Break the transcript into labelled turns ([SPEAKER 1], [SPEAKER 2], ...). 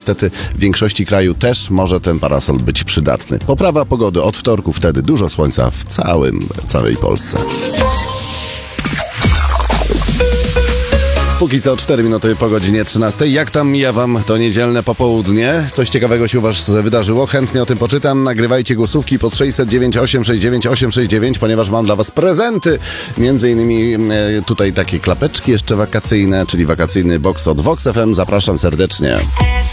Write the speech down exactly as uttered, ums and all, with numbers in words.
[SPEAKER 1] niestety w większości kraju też może ten parasol być przydatny. Poprawa pogody od wtorku, wtedy dużo słońca w całym, całej Polsce. Póki co cztery minuty po godzinie trzynastej. Jak tam mija wam to niedzielne popołudnie? Coś ciekawego się u was wydarzyło? Chętnie o tym poczytam. Nagrywajcie głosówki pod sześćset dziewięć osiem sześć dziewięć osiem sześć dziewięć, ponieważ mam dla was prezenty. Między innymi e, tutaj takie klapeczki jeszcze wakacyjne, czyli wakacyjny box od Vox F M. Zapraszam serdecznie.